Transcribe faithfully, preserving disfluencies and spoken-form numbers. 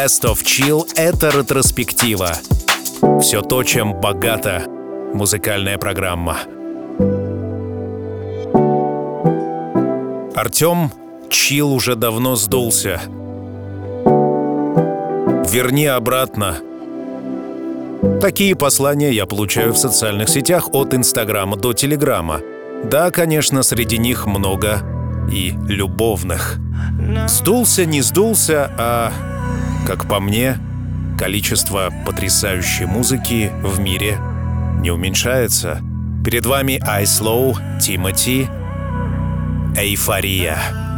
Best of Chill — это ретроспектива. Все то, чем богата музыкальная программа. Артем, чил уже давно сдулся. Верни обратно. Такие послания я получаю в социальных сетях от Инстаграма до Телеграма. Да, конечно, среди них много и любовных. Сдулся, не сдулся, а, как по мне, количество потрясающей музыки в мире не уменьшается. Перед вами I Slow, Тимати, «Эйфория».